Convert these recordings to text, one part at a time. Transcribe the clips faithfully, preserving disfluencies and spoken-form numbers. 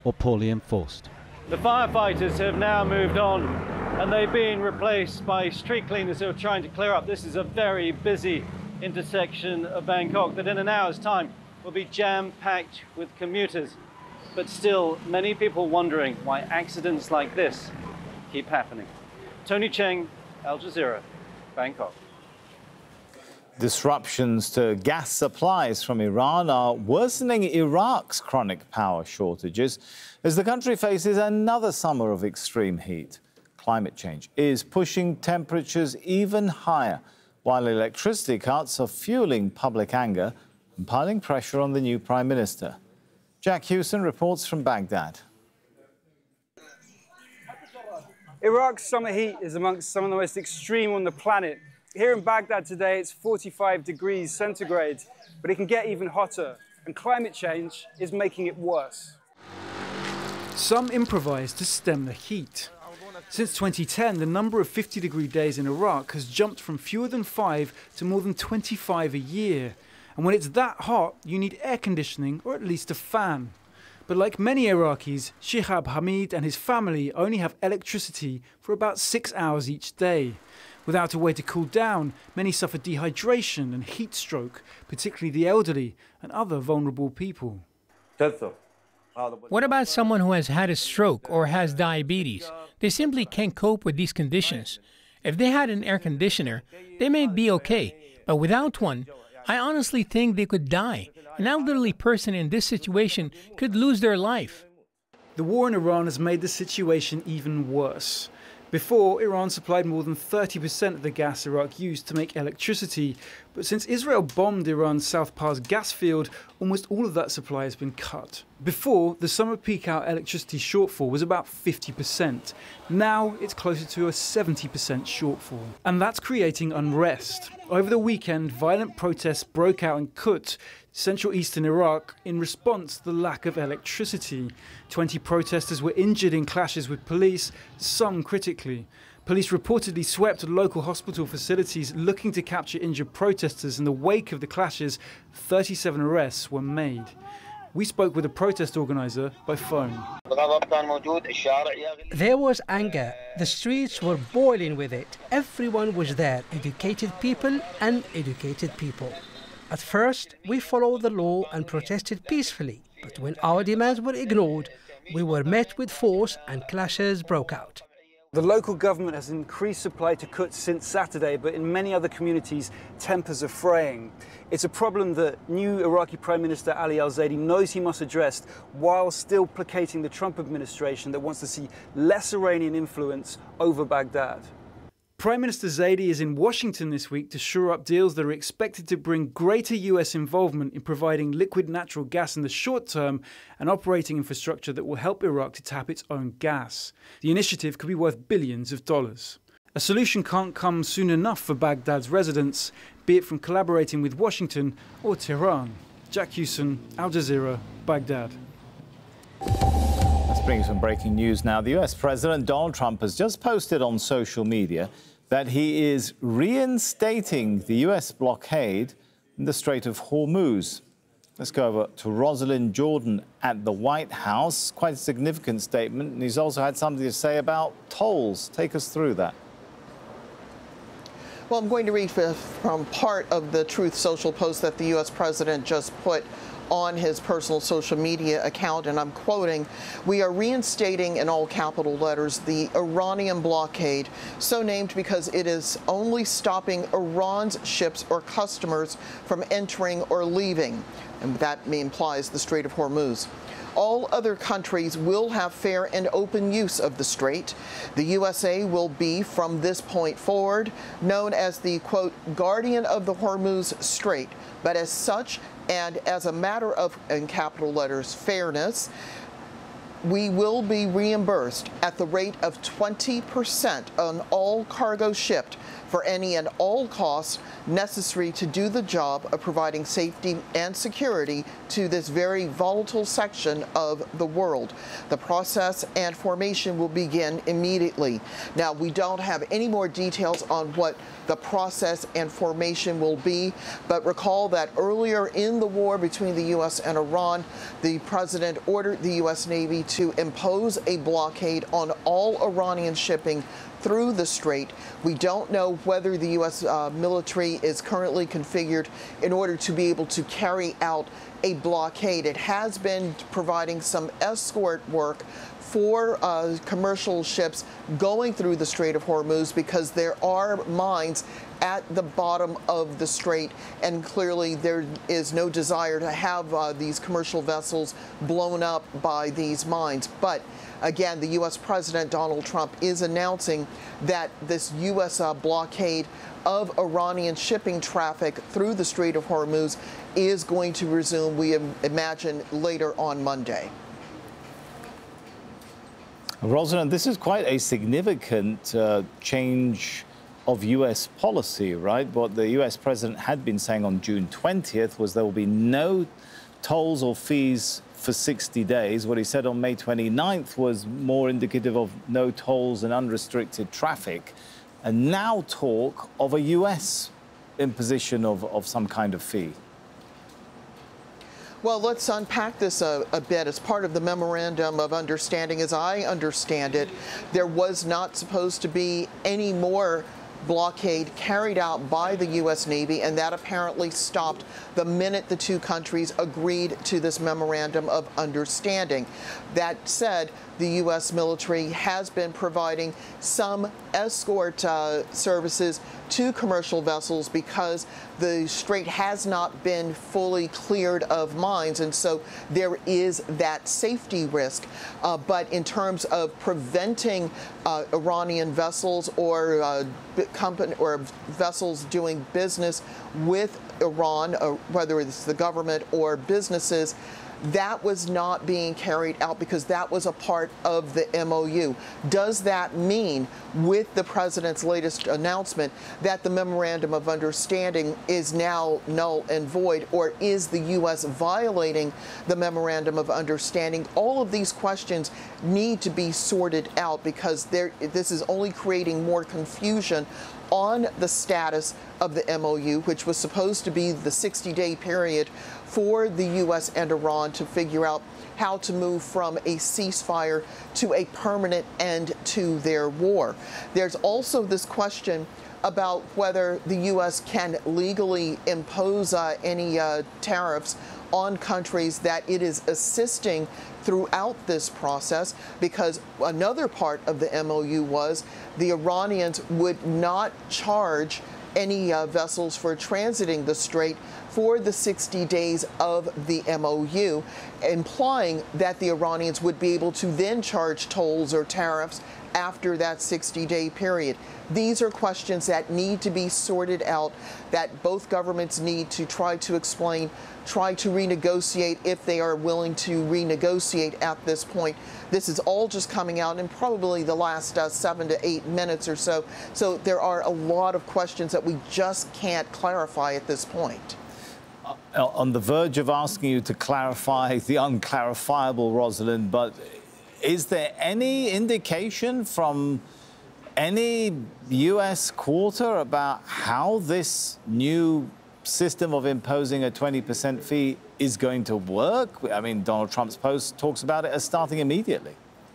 or poorly enforced. The firefighters have now moved on and they've been replaced by street cleaners who are trying to clear up. This is a very busy intersection of Bangkok that in an hour's time will be jam-packed with commuters. But still, many people wondering why accidents like this keep happening. Tony Cheng, Al Jazeera, Bangkok. Disruptions to gas supplies from Iran are worsening Iraq's chronic power shortages as the country faces another summer of extreme heat. Climate change is pushing temperatures even higher, while electricity cuts are fueling public anger and piling pressure on the new Prime Minister. Jack Hewson reports from Baghdad. Iraq's summer heat is amongst some of the most extreme on the planet. Here in Baghdad today, it's forty-five degrees centigrade, but it can get even hotter, and climate change is making it worse. Some improvise to stem the heat. Since twenty ten, the number of fifty degree days in Iraq has jumped from fewer than five to more than twenty-five a year. And when it's that hot, you need air conditioning or at least a fan. But like many Iraqis, Shihab Hamid and his family only have electricity for about six hours each day. Without a way to cool down, many suffer dehydration and heat stroke, particularly the elderly and other vulnerable people. What about someone who has had a stroke or has diabetes? They simply can't cope with these conditions. If they had an air conditioner, they may be okay, but without one, I honestly think they could die. An elderly person in this situation could lose their life. The war in Iran has made the situation even worse. Before, Iran supplied more than thirty percent of the gas Iraq used to make electricity, but since Israel bombed Iran's South Pars gas field, almost all of that supply has been cut. Before, the summer peak hour electricity shortfall was about fifty percent. Now, it's closer to a seventy percent shortfall. And that's creating unrest. Over the weekend, violent protests broke out in Kut, central eastern Iraq, in response to the lack of electricity. twenty protesters were injured in clashes with police, some critically. Police reportedly swept local hospital facilities looking to capture injured protesters. In the wake of the clashes, thirty-seven arrests were made. We spoke with a protest organizer by phone. There was anger. The streets were boiling with it. Everyone was there, educated people and uneducated people. At first, we followed the law and protested peacefully, but when our demands were ignored, we were met with force and clashes broke out. The local government has increased supply to Kut since Saturday, but in many other communities, tempers are fraying. It's a problem that new Iraqi Prime Minister Ali al-Zaidi knows he must address while still placating the Trump administration that wants to see less Iranian influence over Baghdad. Prime Minister Zaidi is in Washington this week to shore up deals that are expected to bring greater U S involvement in providing liquid natural gas in the short term and operating infrastructure that will help Iraq to tap its own gas. The initiative could be worth billions of dollars. A solution can't come soon enough for Baghdad's residents, be it from collaborating with Washington or Tehran. Jack Hewson, Al Jazeera, Baghdad. Let's bring you some breaking news now. The U S President Donald Trump has just posted on social media that he is reinstating the U S blockade in the Strait of Hormuz. Let's go over to Rosalind Jordan at the White House. Quite a significant statement, and he's also had something to say about tolls. Take us through that. Well, I'm going to read from part of the Truth Social post that the U S president just put on his personal social media account, and I'm quoting, "We are reinstating in all capital letters the Iranian blockade, so named because it is only stopping Iran's ships or customers from entering or leaving," and that implies the Strait of Hormuz. All other countries will have fair and open use of the strait. The U S A will be, from this point forward, known as the, quote, guardian of the Hormuz Strait, but as such, and as a matter of, in capital letters, fairness, we will be reimbursed at the rate of twenty percent on all cargo shipped for any and all costs necessary to do the job of providing safety and security to this very volatile section of the world. The process and formation will begin immediately. Now, we don't have any more details on what the process and formation will be, but recall that earlier in the war between the U S and Iran, the president ordered the U S Navy to impose a blockade on all Iranian shipping through the strait. We don't know whether the U S uh, military is currently configured in order to be able to carry out a blockade. It has been providing some escort work for uh, commercial ships going through the Strait of Hormuz because there are mines at the bottom of the strait, and clearly there is no desire to have uh, these commercial vessels blown up by these mines. But again, the U S President Donald Trump is announcing that this U S uh, blockade of Iranian shipping traffic through the Strait of Hormuz is going to resume, we imagine, later on Monday. Rosalind, this is quite a significant uh, change of U S policy, right? What the U S president had been saying on June twentieth was there will be no tolls or fees for sixty days. What he said on May twenty-ninth was more indicative of no tolls and unrestricted traffic. And now talk of a U S imposition of, of some kind of fee. Well, let's unpack this a, a bit. As part of the Memorandum of Understanding, as I understand it, there was not supposed to be any more blockade carried out by the U S Navy, and that apparently stopped the minute the two countries agreed to this Memorandum of Understanding. That said, the U S military has been providing some escort uh, services to commercial vessels because the strait has not been fully cleared of mines, and so there is that safety risk. Uh, but in terms of preventing uh, Iranian vessels or uh, company or vessels doing business with Iran, or whether it's the government or businesses, that was not being carried out because that was a part of the M O U. Does that mean, with the president's latest announcement, that the Memorandum of Understanding is now null and void, or is the U S violating the Memorandum of Understanding? All of these questions need to be sorted out because there, this is only creating more confusion on the status of the M O U, which was supposed to be the sixty-day period for the U S and Iran to figure out how to move from a ceasefire to a permanent end to their war. There's also this question about whether the U S can legally impose uh, any uh, tariffs on countries that it is assisting throughout this process, because another part of the M O U was the Iranians would not charge any uh, vessels for transiting the strait for the sixty days of the M O U, implying that the Iranians would be able to then charge tolls or tariffs after that sixty-day period. These are questions that need to be sorted out, that both governments need to try to explain, try to renegotiate if they are willing to renegotiate at this point. This is all just coming out in probably the last uh, seven to eight minutes or so. So there are a lot of questions that we just can't clarify at this point. Uh, on the verge of asking you to clarify the unclarifiable, Rosalind, but is there any indication from any U S quarter about how this new system of imposing a twenty percent fee is going to work? I mean, Donald Trump's post talks about it as starting immediately.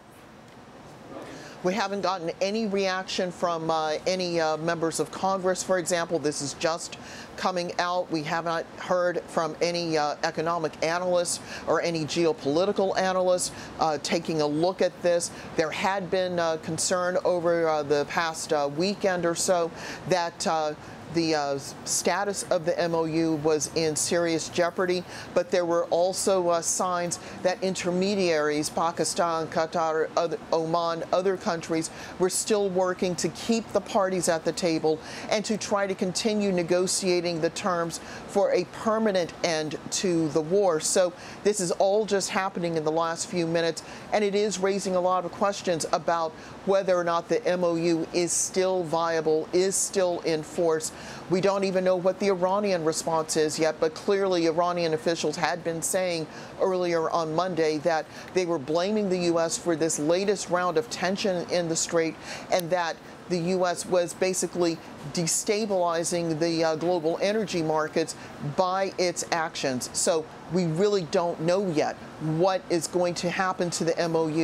We haven't gotten any reaction from uh, any uh, members of Congress, for example. This is just coming out. We have not heard from any uh, economic analysts or any geopolitical analysts uh, taking a look at this. There had been uh, concern over uh, the past uh, weekend or so that uh, the uh, status of the M O U was in serious jeopardy, but there were also uh, signs that intermediaries, Pakistan, Qatar, other, Oman, other countries, were still working to keep the parties at the table and to try to continue negotiating the terms for a permanent end to the war. So this is all just happening in the last few minutes, and it is raising a lot of questions about whether or not the M O U is still viable, is still in force. We don't even know what the Iranian response is yet, but clearly Iranian officials had been saying earlier on Monday that they were blaming the U S for this latest round of tension in the Strait, and that the U S was basically destabilizing the uh, global energy markets by its actions. So we really don't know yet what is going to happen to the M O U.